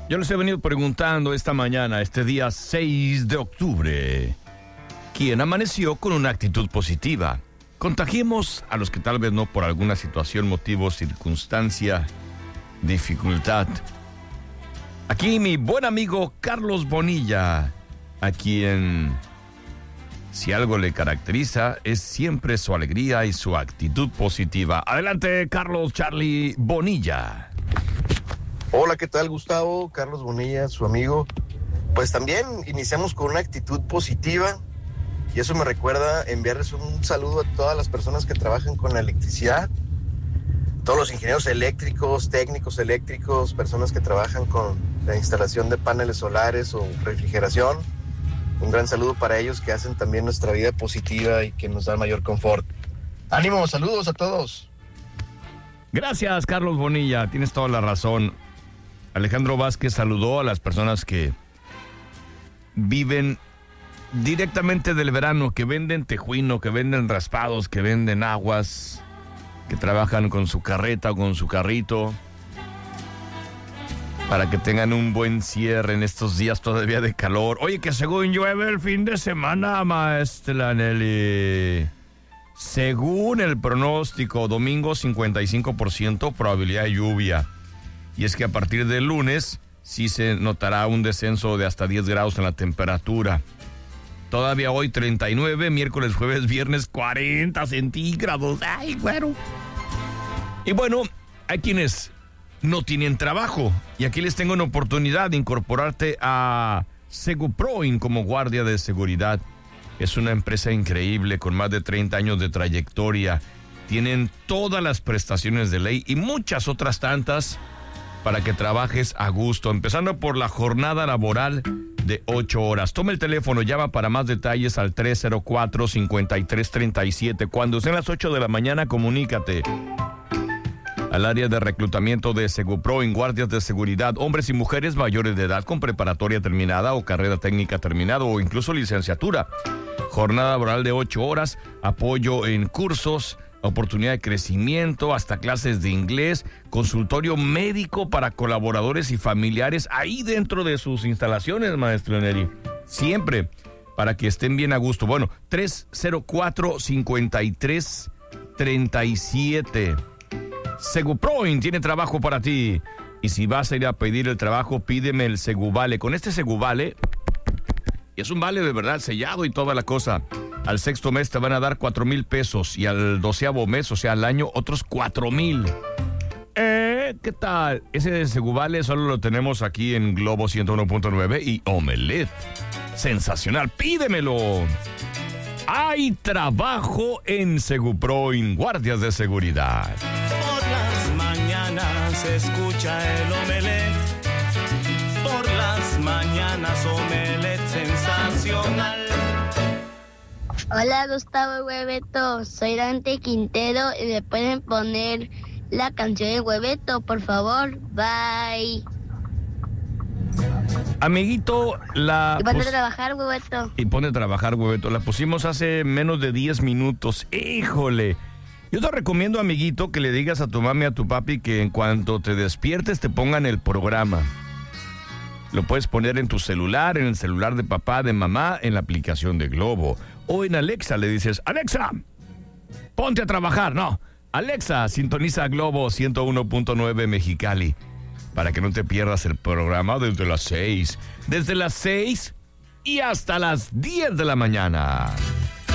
Yo les he venido preguntando esta mañana, este día 6 de octubre, ¿quién amaneció con una actitud positiva? Contagiemos a los que tal vez no por alguna situación, motivo, circunstancia, dificultad. Aquí mi buen amigo Carlos Bonilla, a quien, si algo le caracteriza, es siempre su alegría y su actitud positiva. Adelante, Carlos Charlie Bonilla. Hola, ¿qué tal, Gustavo? Carlos Bonilla, su amigo. Pues también iniciamos con una actitud positiva y eso me recuerda enviarles un saludo a todas las personas que trabajan con la electricidad, todos los ingenieros eléctricos, técnicos eléctricos, personas que trabajan con la instalación de paneles solares o refrigeración. Un gran saludo para ellos que hacen también nuestra vida positiva y que nos dan mayor confort. ¡Ánimo! ¡Saludos a todos! Gracias, Carlos Bonilla. Tienes toda la razón. Alejandro Vázquez saludó a las personas que viven directamente del verano, que venden tejuino, que venden raspados, que venden aguas, que trabajan con su carreta o con su carrito, para que tengan un buen cierre en estos días todavía de calor. Oye, que según llueve el fin de semana, maestra Nelly. Según el pronóstico, domingo 55% probabilidad de lluvia. Y es que a partir del lunes sí se notará un descenso de hasta 10 grados en la temperatura. Todavía hoy 39, miércoles, jueves, viernes 40 centígrados. ¡Ay, güero! Y bueno, hay quienes no tienen trabajo. Y aquí les tengo una oportunidad de incorporarte a Seguproin como guardia de seguridad. Es una empresa increíble con más de 30 años de trayectoria. Tienen todas las prestaciones de ley y muchas otras tantas para que trabajes a gusto, empezando por la jornada laboral de 8 horas. Toma el teléfono, llama para más detalles al 304-5337. Cuando sean las 8 de la mañana, comunícate al área de reclutamiento de Segupro en guardias de seguridad, hombres y mujeres mayores de edad con preparatoria terminada o carrera técnica terminada o incluso licenciatura. Jornada laboral de 8 horas, apoyo en cursos, oportunidad de crecimiento, hasta clases de inglés, consultorio médico para colaboradores y familiares ahí dentro de sus instalaciones, maestro Neri. Siempre para que estén bien a gusto. Bueno, 304-5337. Seguproin tiene trabajo para ti. Y si vas a ir a pedir el trabajo, pídeme el Seguvale. Con este Seguvale, es un vale de verdad sellado y toda la cosa. Al sexto mes te van a dar 4,000 pesos y al 12º mes, o sea, al año, otros 4,000. ¿Qué tal? Ese Seguvale solo lo tenemos aquí en Globo 101.9 y Omelet. Sensacional, pídemelo. Hay trabajo en Seguproin, guardias de seguridad. Por las mañanas se escucha el Omelet. Por las mañanas Omelet sensacional. Hola, Gustavo y Hueveto, soy Dante Quintero y me pueden poner la canción de Hueveto, por favor. Bye. Amiguito, Y ponte a trabajar, Hueveto. Y pone a trabajar, Hueveto. La pusimos hace menos de 10 minutos. ¡Híjole! Yo te recomiendo, amiguito, que le digas a tu mami y a tu papi que en cuanto te despiertes te pongan el programa. Lo puedes poner en tu celular, en el celular de papá, de mamá, en la aplicación de Globo. O en Alexa le dices, Alexa, ponte a trabajar. No, Alexa, sintoniza Globo 101.9 Mexicali para que no te pierdas el programa desde las 6. Desde las 6 y hasta las 10 de la mañana.